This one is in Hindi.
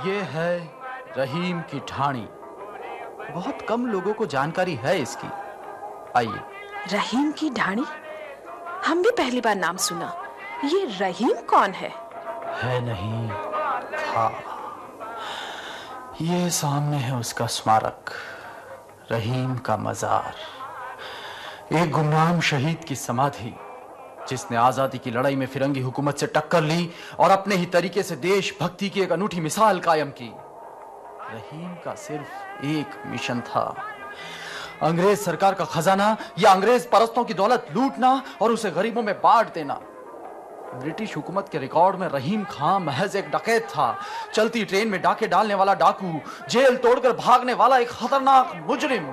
ये है रहीम की ढाणी। बहुत कम लोगों को जानकारी है इसकी। आइए। रहीम की ढाणी? हम भी पहली बार नाम सुना। ये रहीम कौन है? नहीं था। ये सामने है उसका स्मारक, रहीम का मजार। एक गुमनाम शहीद की समाधि, जिसने आजादी की लड़ाई में फिरंगी हुकूमत से टक्कर ली और अपने ही तरीके से देशभक्ति की एक अनूठी मिसाल कायम की। रहीम का सिर्फ एक मिशन था, अंग्रेज सरकार का खजाना या अंग्रेज परस्तों की दौलत लूटना और उसे गरीबों में बांट देना। ब्रिटिश हुकूमत के रिकॉर्ड में रहीम खां महज एक डकैत था, चलती ट्रेन में डाके डालने वाला डाकू, जेल तोड़कर भागने वाला एक खतरनाक मुजरिम।